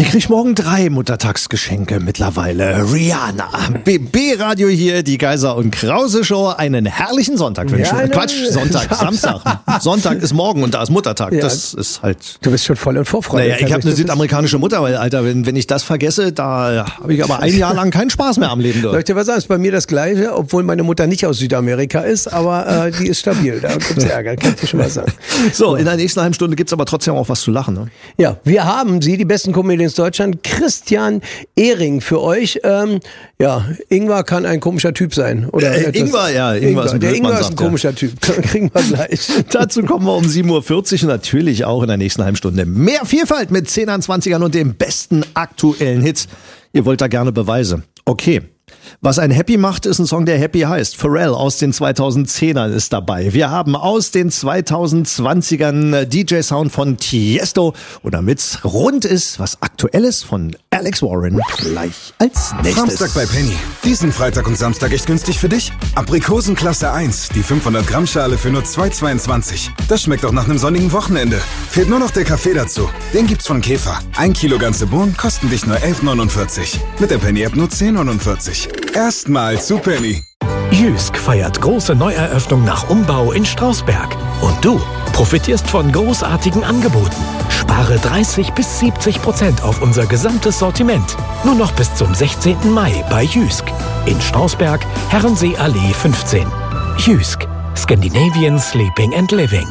Die kriegt morgen 3 Muttertagsgeschenke mittlerweile. Rihanna, BB-Radio hier, die Geiser und Krause Show. Einen herrlichen Sonntag wünschen. Ja, Quatsch, Sonntag, Samstag. Sonntag ist morgen und da ist Muttertag. Ja, das ist halt... Du bist schon voll in Vorfreude. Naja, ich habe eine südamerikanische Mutter, weil, Alter, wenn ich das vergesse, da habe ich aber ein Jahr lang keinen Spaß mehr am Leben. Soll ich dir was sagen? Ist bei mir das Gleiche, obwohl meine Mutter nicht aus Südamerika ist, aber die ist stabil. Da gibt's Ärger, kann ich dir schon mal sagen. So, in der nächsten halben Stunde gibt's aber trotzdem auch was zu lachen. Ne? Ja, wir haben Sie, die besten Comedians Deutschland, Christian Ehring für euch. Ingwer kann ein komischer Typ sein. Oder Ingwer ist ein Der Ingwer ist ein sagt, komischer Typ. Kriegen wir gleich. Dazu kommen wir um 7.40 Uhr und natürlich auch in der nächsten halben Stunde. Mehr Vielfalt mit 10ern, 20ern und den besten aktuellen Hits. Ihr wollt da gerne Beweise. Okay. Was ein Happy macht, ist ein Song, der Happy heißt. Pharrell aus den 2010ern ist dabei. Wir haben aus den 2020ern DJ-Sound von Tiesto. Und damit's rund ist, was Aktuelles von Alex Warren gleich als nächstes. Samstag bei Penny. Diesen Freitag und Samstag echt günstig für dich? Aprikosen Klasse 1, die 500 Gramm Schale für nur 2,22. Das schmeckt auch nach einem sonnigen Wochenende. Fehlt nur noch der Kaffee dazu. Den gibt's von Käfer. 1 Kilo ganze Bohnen kosten dich nur 11,49. Mit der Penny-App nur 10,49. Erstmal zu Penny. Jysk feiert große Neueröffnung nach Umbau in Strausberg. Und du profitierst von großartigen Angeboten. Spare 30-70% auf unser gesamtes Sortiment. Nur noch bis zum 16. Mai bei Jysk. In Strausberg, Herrensee Allee 15. Jysk. Scandinavian Sleeping and Living.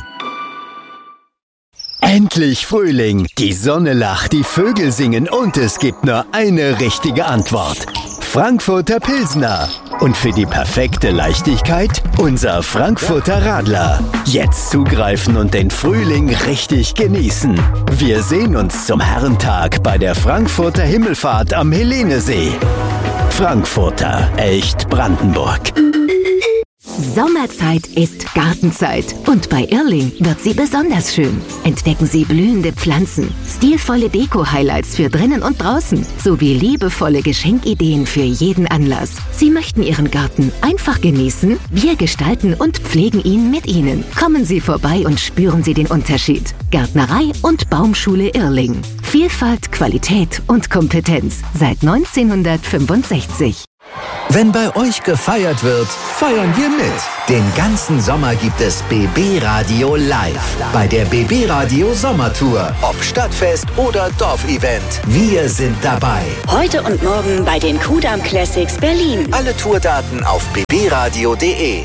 Endlich Frühling, die Sonne lacht, die Vögel singen und es gibt nur eine richtige Antwort. Frankfurter Pilsner. Und für die perfekte Leichtigkeit unser Frankfurter Radler. Jetzt zugreifen und den Frühling richtig genießen. Wir sehen uns zum Herrentag bei der Frankfurter Himmelfahrt am Helenesee. Frankfurter, echt Brandenburg. Sommerzeit ist Gartenzeit und bei Irrling wird sie besonders schön. Entdecken Sie blühende Pflanzen, stilvolle Deko-Highlights für drinnen und draußen sowie liebevolle Geschenkideen für jeden Anlass. Sie möchten Ihren Garten einfach genießen? Wir gestalten und pflegen ihn mit Ihnen. Kommen Sie vorbei und spüren Sie den Unterschied. Gärtnerei und Baumschule Irrling. Vielfalt, Qualität und Kompetenz seit 1965. Wenn bei euch gefeiert wird, feiern wir mit. Den ganzen Sommer gibt es BB Radio live bei der BB Radio Sommertour. Ob Stadtfest oder Dorfevent, wir sind dabei. Heute und morgen bei den Kudamm Classics Berlin. Alle Tourdaten auf bbradio.de.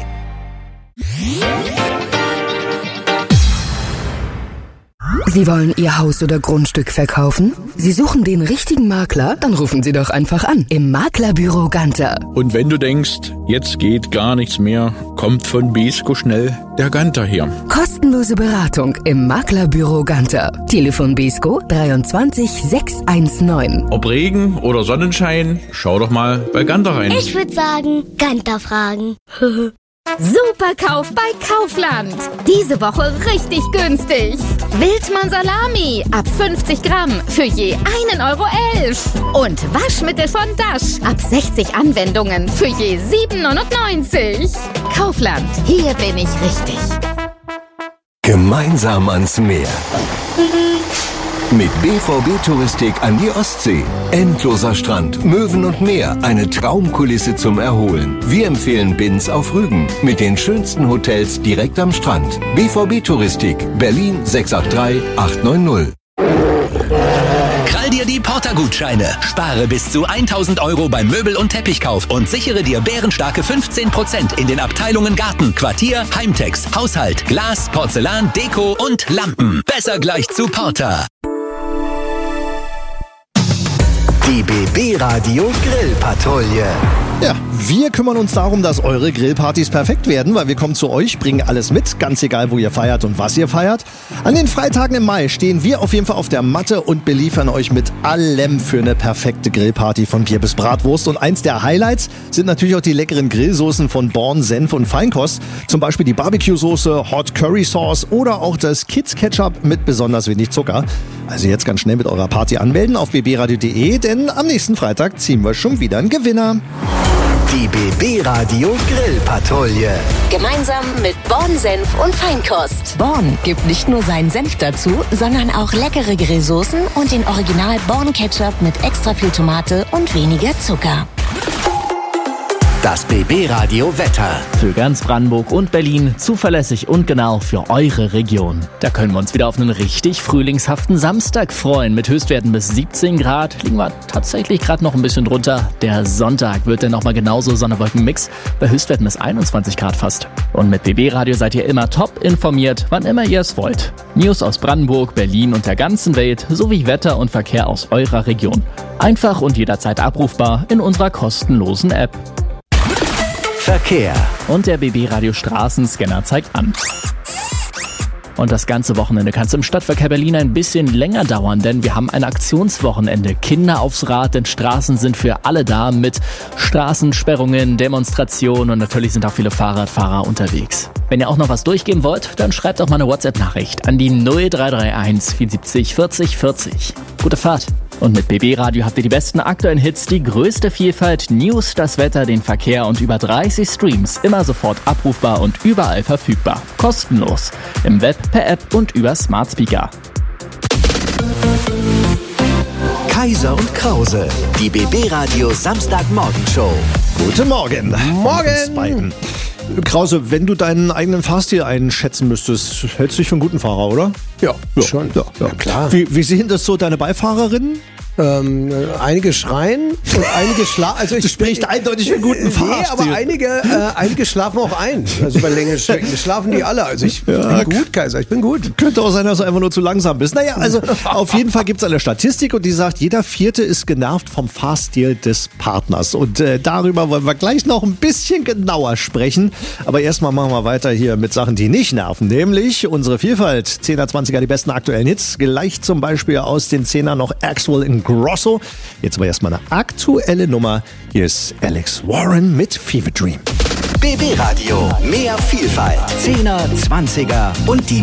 Sie wollen Ihr Haus oder Grundstück verkaufen? Sie suchen den richtigen Makler? Dann rufen Sie doch einfach an im Maklerbüro Ganter. Und wenn du denkst, jetzt geht gar nichts mehr, kommt von Besko schnell der Ganter her. Kostenlose Beratung im Maklerbüro Ganter. Telefon Besko 23 619. Ob Regen oder Sonnenschein, schau doch mal bei Ganter rein. Ich würde sagen, Ganter fragen. Superkauf bei Kaufland. Diese Woche richtig günstig. Wildmann Salami ab 50 Gramm für je 1,11 €. Und Waschmittel von Dash ab 60 Anwendungen für je 7,99 €. Kaufland, hier bin ich richtig. Gemeinsam ans Meer. Mit BVB Touristik an die Ostsee. Endloser Strand, Möwen und Meer, eine Traumkulisse zum Erholen. Wir empfehlen Binz auf Rügen mit den schönsten Hotels direkt am Strand. BVB Touristik, Berlin 683 890. Krall dir die Porter-Gutscheine. Spare bis zu 1.000 € beim Möbel- und Teppichkauf und sichere dir bärenstarke 15% in den Abteilungen Garten, Quartier, Heimtex, Haushalt, Glas, Porzellan, Deko und Lampen. Besser gleich zu Porter. Die BB Radio Grillpatrouille. Ja, wir kümmern uns darum, dass eure Grillpartys perfekt werden, weil wir kommen zu euch, bringen alles mit, ganz egal, wo ihr feiert und was ihr feiert. An den Freitagen im Mai stehen wir auf jeden Fall auf der Matte und beliefern euch mit allem für eine perfekte Grillparty von Bier bis Bratwurst. Und eins der Highlights sind natürlich auch die leckeren Grillsoßen von Born, Senf und Feinkost. Zum Beispiel die Barbecue-Soße, Hot Curry Sauce oder auch das Kids Ketchup mit besonders wenig Zucker. Also jetzt ganz schnell mit eurer Party anmelden auf bbradio.de, denn am nächsten Freitag ziehen wir schon wieder einen Gewinner. Die BB Radio Grillpatrouille. Gemeinsam mit Born Senf und Feinkost. Born gibt nicht nur seinen Senf dazu, sondern auch leckere Grillsoßen und den Original Born Ketchup mit extra viel Tomate und weniger Zucker. Das BB Radio Wetter. Für ganz Brandenburg und Berlin zuverlässig und genau für eure Region. Da können wir uns wieder auf einen richtig frühlingshaften Samstag freuen. Mit Höchstwerten bis 17 Grad. Liegen wir tatsächlich gerade noch ein bisschen drunter. Der Sonntag wird dann nochmal genauso Sonne-Wolken-Mix. Bei Höchstwerten bis 21 Grad fast. Und mit BB Radio seid ihr immer top informiert, wann immer ihr es wollt. News aus Brandenburg, Berlin und der ganzen Welt sowie Wetter und Verkehr aus eurer Region. Einfach und jederzeit abrufbar in unserer kostenlosen App. Verkehr. Und der BB Radio Straßenscanner zeigt an. Und das ganze Wochenende kann es im Stadtverkehr Berlin ein bisschen länger dauern, denn wir haben ein Aktionswochenende. Kinder aufs Rad, denn Straßen sind für alle da mit Straßensperrungen, Demonstrationen und natürlich sind auch viele Fahrradfahrer unterwegs. Wenn ihr auch noch was durchgeben wollt, dann schreibt doch mal eine WhatsApp-Nachricht an die 0331 74 40 40. Gute Fahrt! Und mit BB Radio habt ihr die besten aktuellen Hits, die größte Vielfalt, News, das Wetter, den Verkehr und über 30 Streams. Immer sofort abrufbar und überall verfügbar. Kostenlos. Im Web, per App und über Smart Speaker. Kaiser und Krause. Die BB Radio Samstagmorgenshow. Guten Morgen. Morgen. Krause, wenn du deinen eigenen Fahrstil einschätzen müsstest, hältst du dich für einen guten Fahrer, oder? Ja, schon. Ja, klar. Wie sehen das so deine Beifahrerinnen? Einige schreien und einige schlafen. Also das spricht eindeutig für einen guten Fahrstil. Nee, aber einige schlafen auch ein. Also bei längeren Strecken schlafen die alle. Also ich bin gut, Kaiser, ich bin gut. Könnte auch sein, dass du einfach nur zu langsam bist. Naja, also auf jeden Fall gibt es eine Statistik und die sagt, jeder Vierte ist genervt vom Fahrstil des Partners. Und darüber wollen wir gleich noch ein bisschen genauer sprechen. Aber erstmal machen wir weiter hier mit Sachen, die nicht nerven. Nämlich unsere Vielfalt. 10er, 20er, die besten aktuellen Hits. Gleich zum Beispiel aus den 10er noch Axwell in Grosso. Jetzt aber erstmal eine aktuelle Nummer. Hier ist Alex Warren mit Fever Dream. BB Radio. Mehr Vielfalt. 10er, 20er und die